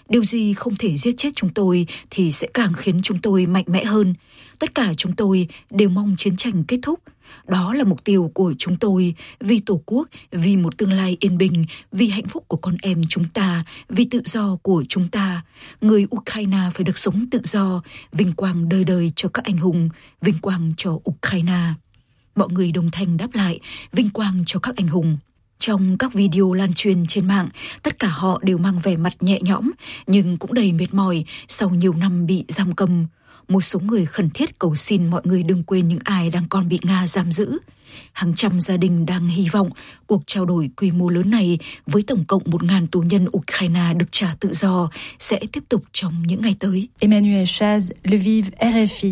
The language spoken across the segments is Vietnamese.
Điều gì không thể giết chết chúng tôi thì sẽ càng khiến chúng tôi mạnh mẽ hơn. Tất cả chúng tôi đều mong chiến tranh kết thúc. Đó là mục tiêu của chúng tôi, vì Tổ quốc, vì một tương lai yên bình, vì hạnh phúc của con em chúng ta, vì tự do của chúng ta. Người Ukraine phải được sống tự do, vinh quang đời đời cho các anh hùng, vinh quang cho Ukraine. Mọi người đồng thanh đáp lại, vinh quang cho các anh hùng. Trong các video lan truyền trên mạng, tất cả họ đều mang vẻ mặt nhẹ nhõm, nhưng cũng đầy mệt mỏi sau nhiều năm bị giam cầm. Một số người khẩn thiết cầu xin mọi người đừng quên những ai đang còn bị Nga giam giữ. Hàng trăm gia đình đang hy vọng cuộc trao đổi quy mô lớn này với tổng cộng 1.000 tù nhân Ukraine được trả tự do sẽ tiếp tục trong những ngày tới. Emmanuel Chaz, Lviv, RFI.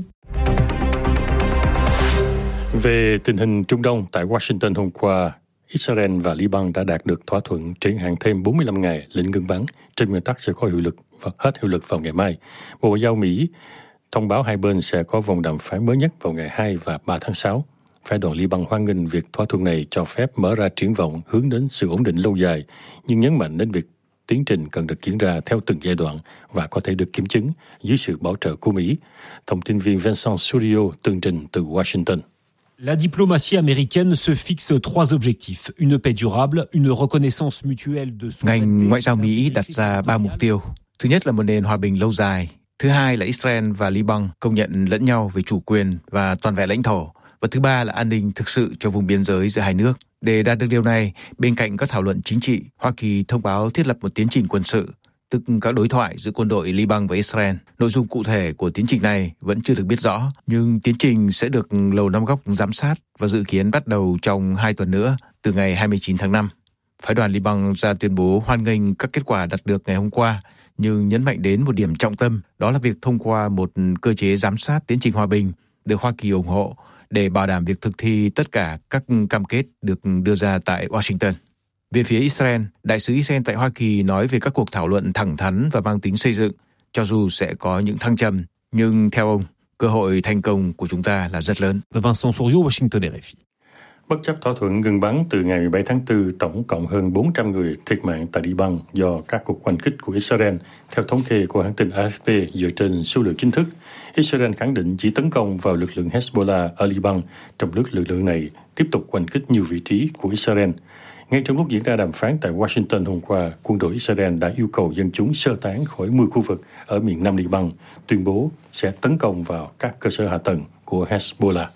Về tình hình Trung Đông, tại Washington hôm qua, Israel và Liban đã đạt được thỏa thuận triển hạn thêm 45 ngày lệnh ngừng bắn, trên nguyên tắc sẽ có hết hiệu lực vào ngày mai. Bộ Ngoại giao Mỹ thông báo hai bên sẽ có vòng đàm phán mới nhất vào ngày 2 và 3 tháng 6. Phái đoàn Liban hoan nghênh việc thỏa thuận này cho phép mở ra triển vọng hướng đến sự ổn định lâu dài, nhưng nhấn mạnh đến việc tiến trình cần được diễn ra theo từng giai đoạn và có thể được kiểm chứng dưới sự bảo trợ của Mỹ. Thông tin viên Vincent Surio tường trình từ Washington. La diplomatie américaine se fixe 3 objectifs, une paix durable, une reconnaissance mutuelle de souveraineté. Ngành ngoại giao Mỹ đặt ra 3 mục tiêu. Thứ nhất là một nền hòa bình lâu dài. Thứ hai là Israel và Liban công nhận lẫn nhau về chủ quyền và toàn vẹn lãnh thổ. Và thứ ba là an ninh thực sự cho vùng biên giới giữa hai nước. Để đạt được điều này, bên cạnh các thảo luận chính trị, Hoa Kỳ thông báo thiết lập một tiến trình quân sự, tức các đối thoại giữa quân đội Liban và Israel. Nội dung cụ thể của tiến trình này vẫn chưa được biết rõ, nhưng tiến trình sẽ được Lầu Năm Góc giám sát và dự kiến bắt đầu trong 2 tuần nữa, từ ngày 29 tháng 5. Phái đoàn Liban ra tuyên bố hoan nghênh các kết quả đạt được ngày hôm qua, nhưng nhấn mạnh đến một điểm trọng tâm, đó là việc thông qua một cơ chế giám sát tiến trình hòa bình được Hoa Kỳ ủng hộ để bảo đảm việc thực thi tất cả các cam kết được đưa ra tại Washington. Về phía Israel, đại sứ Israel tại Hoa Kỳ nói về các cuộc thảo luận thẳng thắn và mang tính xây dựng, cho dù sẽ có những thăng trầm, nhưng theo ông, cơ hội thành công của chúng ta là rất lớn. Vincent Surio, Washington, RFI. Bất chấp thỏa thuận ngừng bắn từ ngày 17 tháng 4, tổng cộng hơn 400 người thiệt mạng tại Liban do các cuộc oanh kích của Israel, theo thống kê của hãng tin AFP dựa trên số liệu chính thức. Israel khẳng định chỉ tấn công vào lực lượng Hezbollah ở Liban, trong lúc lực lượng này tiếp tục oanh kích nhiều vị trí của Israel. Ngay trong lúc diễn ra đàm phán tại Washington hôm qua, quân đội Israel đã yêu cầu dân chúng sơ tán khỏi 10 khu vực ở miền Nam Liban, tuyên bố sẽ tấn công vào các cơ sở hạ tầng của Hezbollah.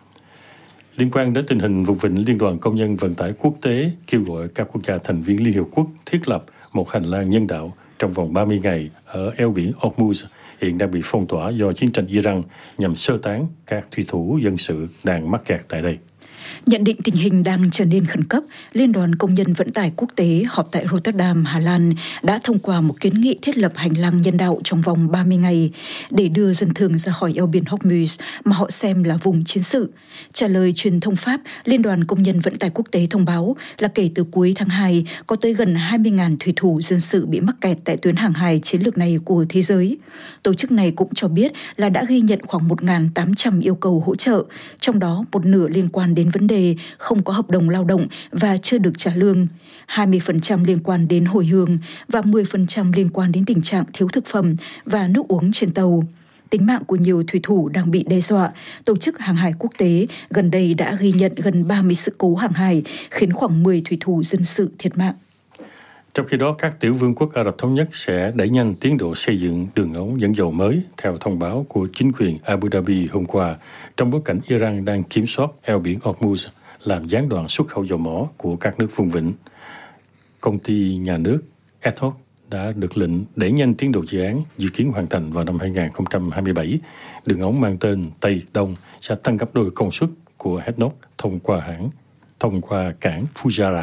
Liên quan đến tình hình vùng vịnh, Liên đoàn Công nhân Vận tải Quốc tế kêu gọi các quốc gia thành viên Liên Hiệp Quốc thiết lập một hành lang nhân đạo trong vòng 30 ngày ở eo biển Hormuz, hiện đang bị phong tỏa do chiến tranh Iran, nhằm sơ tán các thủy thủ dân sự đang mắc kẹt tại đây. Nhận định tình hình đang trở nên khẩn cấp, Liên đoàn Công nhân Vận tải Quốc tế họp tại Rotterdam, Hà Lan đã thông qua một kiến nghị thiết lập hành lang nhân đạo trong vòng 30 ngày để đưa dân thường ra khỏi eo biển Hormuz mà họ xem là vùng chiến sự. Trả lời truyền thông Pháp, Liên đoàn Công nhân Vận tải Quốc tế thông báo là kể từ cuối tháng 2, có tới gần 20.000 thủy thủ dân sự bị mắc kẹt tại tuyến hàng hải chiến lược này của thế giới. Tổ chức này cũng cho biết là đã ghi nhận khoảng 1.800 yêu cầu hỗ trợ, trong đó một nửa liên quan đến vấn đề không có hợp đồng lao động và chưa được trả lương, 20% liên quan đến hồi hương và 10% liên quan đến tình trạng thiếu thực phẩm và nước uống trên tàu. Tính mạng của nhiều thủy thủ đang bị đe dọa. Tổ chức Hàng hải Quốc tế gần đây đã ghi nhận gần 30 sự cố hàng hải, khiến khoảng 10 thủy thủ dân sự thiệt mạng. Trong khi đó, các tiểu vương quốc Ả Rập Thống Nhất sẽ đẩy nhanh tiến độ xây dựng đường ống dẫn dầu mới theo thông báo của chính quyền Abu Dhabi hôm qua, trong bối cảnh Iran đang kiểm soát eo biển Hormuz, làm gián đoạn xuất khẩu dầu mỏ của các nước vùng vịnh. Công ty nhà nước ADNOC đã được lệnh đẩy nhanh tiến độ dự án, dự kiến hoàn thành vào năm 2027. Đường ống mang tên Tây Đông sẽ tăng gấp đôi công suất của ADNOC thông qua cảng Fujairah.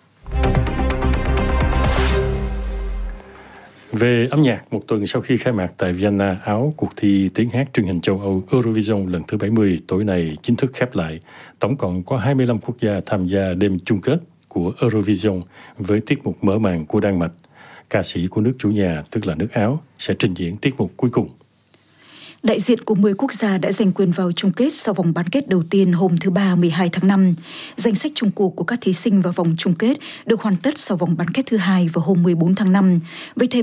Về âm nhạc, một tuần sau khi khai mạc tại Vienna, Áo, cuộc thi tiếng hát truyền hình châu Âu Eurovision lần thứ 70 tối nay chính thức khép lại. Tổng cộng có 25 quốc gia tham gia đêm chung kết của Eurovision với tiết mục mở màn của Đan Mạch. Ca sĩ của nước chủ nhà, tức là nước Áo, sẽ trình diễn tiết mục cuối cùng. Đại diện của 10 quốc gia đã giành quyền vào chung kết sau vòng bán kết đầu tiên hôm thứ Ba 12 tháng 5. Danh sách chung cuộc của các thí sinh vào vòng chung kết được hoàn tất sau vòng bán kết thứ hai vào hôm 14 tháng 5, với thêm